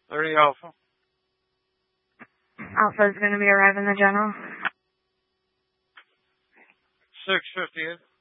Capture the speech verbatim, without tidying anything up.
thirty Alpha. Alpha is going to be arriving the general. six fifty-eight.